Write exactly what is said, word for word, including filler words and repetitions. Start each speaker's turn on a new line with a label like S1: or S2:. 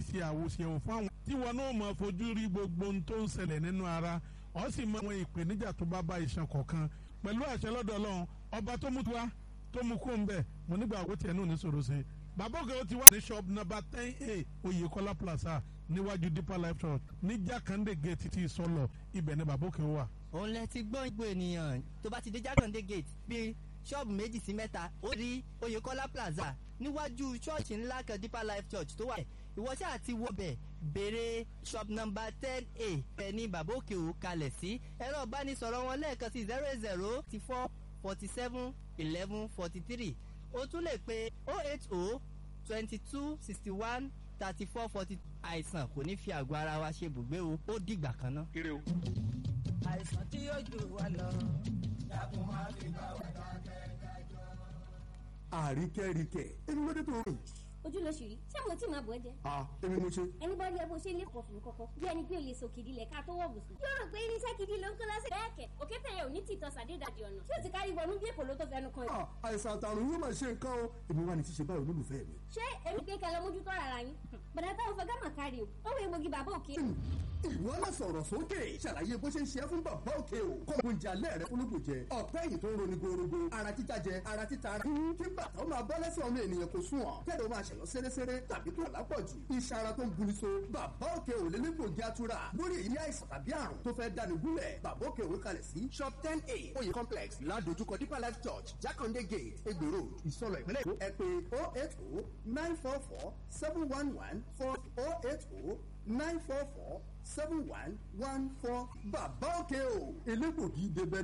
S1: ṣe àwòṣe fún àwọn tí wọn náà máa fojú rí gbogbo ohun tó ń ṣẹlẹ̀ nínú ara ó sì mọ àwọn ìpèníjà tó bá bá iṣan kọ̀ọ̀kan pẹ̀lú àṣẹ lọ́dọ̀ Ọlọ́run ọba tó mú tiwa tó mú kó ń bẹ̀ mo nígbà àgọ́ tiẹ̀ náà ní sọ̀rọ̀ sí bàbá òkè ó ti wá ní shop number ten a Oyèkọ́lá plaza níwájú Deeper Life Church ní Jákàndé gate ti Ìsọlọ̀ ibẹ̀ ni bàbá òkè wà.
S2: òun lẹ ti gbọ́ ìgbò ènìyàn tó bá ti dé Jákàndé gate bíi ṣọ́ọ̀bù méjì sí mẹ́ta ó rí Oyèkọ́lá plaza níwájú ṣọ́ọ̀ṣì ńlá kan Deeper Life Church tó wà ìwọ ṣáà ti wọ bẹ̀ béèrè shop number ten a ẹ̀ ní bàbá òkè ò kalẹ̀ sí ẹ̀rọ ìbánisọ̀rọ̀ wọn lẹ́ẹ̀kan sí zero eight zero forty four forty seven eleven forty three o tún lè pe oh eight oh twenty two sixty one thirty four forty àìsàn kò ní fi àgọ́ ara wa ṣe bùgbé o ó dìgbà kan ná.
S3: ire o.
S4: àìsàn tí yóò jù wá lọ dákun máa fi bá wa dákẹ́ dájọ́.
S5: àríkẹ́ríkẹ́ ẹni ló dé tó rìn.
S6: ojú ló ṣì rí ṣé mo tí máa bọ̀ ẹ́ jẹ.
S5: a èmi mo ṣe.
S6: ẹni bá rí ẹ bó ṣe lé kọ̀ọ̀fù kọ̀kọ̀ bí ẹni pé o lè so kìdí lẹ̀ ká tó wọ̀ bùsùn. yóò rò pé irinṣẹ́ kìdí ló ń kó lọ́sẹ̀. bẹ́ẹ̀ kẹ̀ òkè tẹ̀yẹ ò ní tìtọ́ sàdédàjì ọ̀nà tí o ti kárí wọnú bí èkó ló tó fẹnu kan.
S5: àìsàn àtàrùn yóò máa ṣe nǹkan o èmi wà ní ṣíṣe báyìí olólùfẹ́ mi.
S6: ṣé èmi pé kẹlẹ mójútó ara yín bàdà táwọn fọgá mà kárí o ó wọ egbògi bàbá òkè.
S5: ìwọ náà sọ̀rọ̀ sókè ṣàlàyé bó ṣe ń ṣe é fún bàbá òkè o kọ́ oúnjẹ alẹ́ rẹ fúnlùkù jẹ ọ̀pẹ́ yìí tó ń roni gorogo ara títa jẹ ara títa ara kí bàtà ó máa bọ́ lẹ́sẹ̀ ọmọ ènìyàn kò sùn ọ̀ kẹ́lẹ́ ó máa ṣẹ̀lọ́ sẹ́rẹ́sẹ́rẹ́ tàbí tó lápọ̀jù iṣẹ́ ara tó ń buni so bàbá òkè ò lélẹ́gbògi atura lórí èyí àìsàn tàbí àrùn tó fẹ́ dání gúnlẹ̀ bàbá òkè òwe kalẹ̀ sí shop ten a oyè complex ládojúkọ Deeper Life Church Jákàndé gate Egbò Road Ìsọlọ̀ ìpínlẹ̀ Èkó ẹ pè oh eight oh nine four four seven one one four oh eight oh nine four four seven one one four bàbá òkè ò elégbògi débẹ̀.